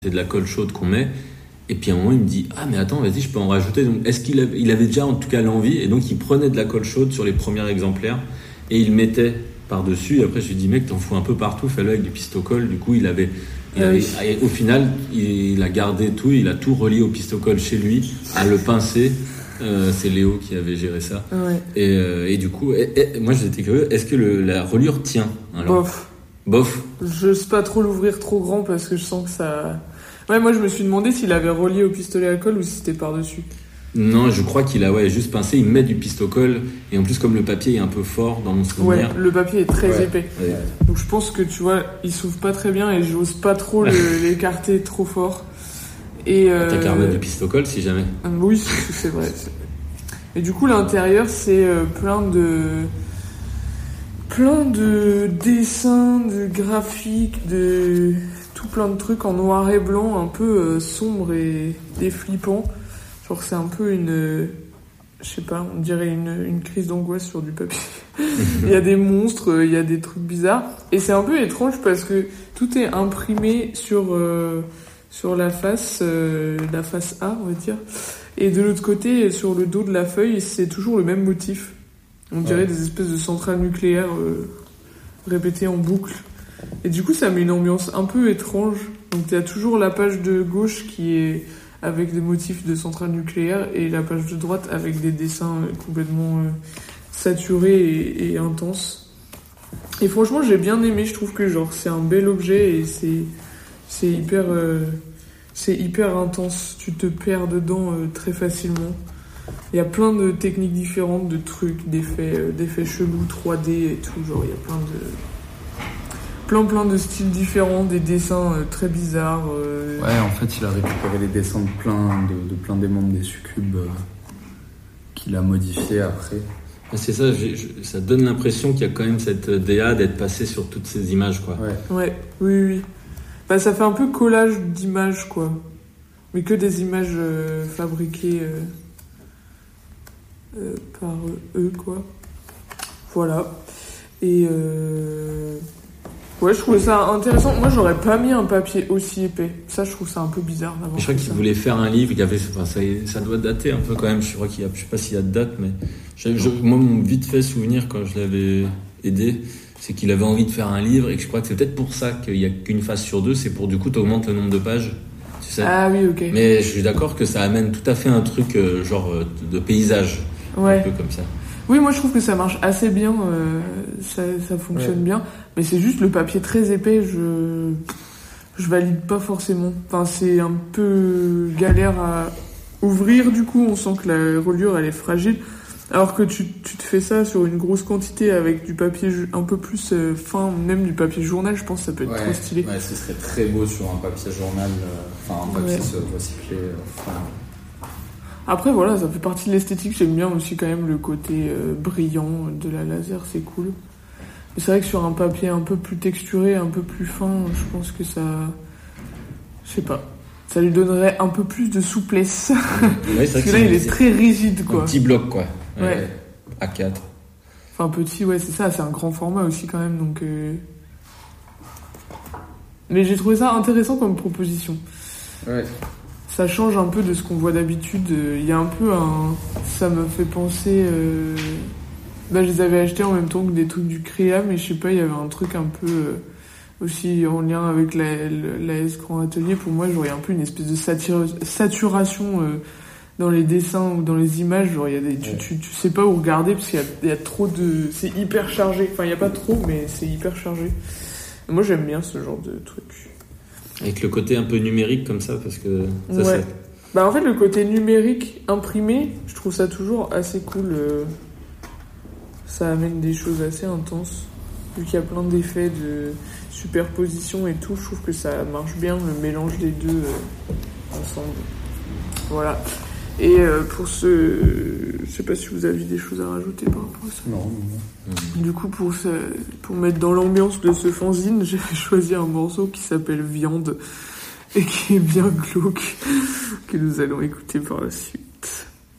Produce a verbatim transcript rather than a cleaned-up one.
c'est de la colle chaude qu'on met. Et puis à un moment, il me dit « Ah, mais attends, vas-y, je peux en rajouter. » Donc, est-ce qu'il avait, il avait déjà en tout cas l'envie? Et donc, il prenait de la colle chaude sur les premiers exemplaires et il mettait par-dessus. Et après, je lui dis « Mec, t'en fous un peu partout, fais-le avec du pistocol. » Du coup, il avait, il avait et au final, il, il a gardé tout, il a tout relié au pistocol chez lui, à le pincer. Euh, c'est Léo qui avait géré ça. Ouais. Et, euh, et du coup, et, et, moi, j'étais curieux. Est-ce que le, la reliure tient alors? Bof. Bof. Je sais pas trop l'ouvrir trop grand parce que je sens que ça... Ouais, moi je me suis demandé s'il avait relié au pistolet à colle ou si c'était par-dessus. Non, je crois qu'il a ouais, juste pincé, il met du pistocol et en plus comme le papier est un peu fort dans mon souvenir. Ouais, le papier est très ouais. épais. Ouais. Donc je pense que tu vois, il s'ouvre pas très bien et j'ose pas trop le, l'écarter trop fort. Et euh... T'as qu'à remettre du pistocol si jamais. Oui, c'est, c'est vrai. C'est... Et du coup l'intérieur c'est euh, plein de... plein de dessins, de graphiques, de... tout plein de trucs en noir et blanc, un peu euh, sombre et, et flippant. Genre c'est un peu une, euh, je sais pas, on dirait une, une crise d'angoisse sur du papier. Il y a des monstres, il y a des trucs bizarres. Et c'est un peu étrange parce que tout est imprimé sur, euh, sur la face, euh, la face A, on va dire. Et de l'autre côté, sur le dos de la feuille, c'est toujours le même motif. On dirait ouais. des espèces de centrales nucléaires euh, répétées en boucle. Et du coup, ça met une ambiance un peu étrange. Donc, il y a toujours la page de gauche qui est avec des motifs de centrales nucléaires et la page de droite avec des dessins complètement euh, saturés et, et intenses. Et franchement, j'ai bien aimé. Je trouve que genre c'est un bel objet et c'est c'est hyper euh, c'est hyper intense. Tu te perds dedans euh, très facilement. Il y a plein de techniques différentes, de trucs, d'effets, euh, d'effets chelous, trois D et tout. Genre, il y a plein de plein plein de styles différents, des dessins euh, très bizarres. Euh... Ouais, en fait, il a récupéré les dessins de plein de, de plein des membres des succubes euh, qu'il a modifiés après. C'est ça, j'ai, je, ça donne l'impression qu'il y a quand même cette D A d'être passée sur toutes ces images, quoi. Ouais, ouais, oui, oui. Bah, ça fait un peu collage d'images, quoi. Mais que des images euh, fabriquées euh, euh, par eux, quoi. Voilà. Et euh... ouais, je trouvais ça intéressant. Moi, j'aurais pas mis un papier aussi épais. Ça, je trouve ça un peu bizarre d'avoir. Je crois qu'il ça. voulait faire un livre. Il y avait, enfin, ça, ça doit dater un peu quand même. Je crois qu'il y a, je sais pas s'il y a de date, mais je, je, moi, mon vite fait souvenir quand je l'avais aidé, c'est qu'il avait envie de faire un livre et que je crois que c'est peut-être pour ça qu'il y a qu'une phase sur deux. C'est pour du coup t'augmentes le nombre de pages. Tu sais. Ah oui, ok. Mais je suis d'accord que ça amène tout à fait un truc euh, genre de paysage, ouais. un peu comme ça. Oui, moi je trouve que ça marche assez bien, euh, ça, ça fonctionne ouais. bien, mais c'est juste le papier très épais, je je valide pas forcément. Enfin, c'est un peu galère à ouvrir, du coup, on sent que la reliure elle est fragile, alors que tu, tu te fais ça sur une grosse quantité avec du papier un peu plus euh, fin, même du papier journal, je pense que ça peut être ouais, trop stylé. Ouais, ce serait très beau sur un papier journal, enfin euh, un papier ouais. recyclé, euh, fin. Après voilà, ça fait partie de l'esthétique, j'aime bien aussi quand même le côté euh, brillant de la laser, c'est cool. Mais c'est vrai que sur un papier un peu plus texturé, un peu plus fin, je pense que ça... Je sais pas. Ça lui donnerait un peu plus de souplesse. Ouais, parce que là, il est très rigide, quoi. Un petit bloc, quoi. Ouais. ouais. A quatre. Enfin, petit, ouais, c'est ça, c'est un grand format aussi quand même, donc... Euh... Mais j'ai trouvé ça intéressant comme proposition. Ouais. Ça change un peu de ce qu'on voit d'habitude. Il y a un peu un... Ça me fait penser... Euh... Bah, je les avais achetés en même temps que des trucs du Créa, mais je sais pas, il y avait un truc un peu... Euh... aussi en lien avec la, la S Grand Atelier. Pour moi, genre, il y a un peu une espèce de satur... saturation euh, dans les dessins ou dans les images. Genre, il y a des... tu, tu, tu sais pas où regarder parce qu'il y a, il y a trop de... C'est hyper chargé. Enfin, il y a pas trop, mais c'est hyper chargé. Et moi, j'aime bien ce genre de truc. Avec le côté un peu numérique comme ça, parce que ça, ouais. ça... Bah en fait le côté numérique imprimé, je trouve ça toujours assez cool. Euh... Ça amène des choses assez intenses. Vu qu'il y a plein d'effets de superposition et tout, je trouve que ça marche bien le mélange des deux euh, ensemble. Voilà. Et euh, pour ce, je sais pas si vous aviez des choses à rajouter par rapport à ça. Non. non. Du coup, pour ce, pour mettre dans l'ambiance de ce fanzine, j'ai choisi un morceau qui s'appelle Viande et qui est bien glauque, que nous allons écouter par la suite.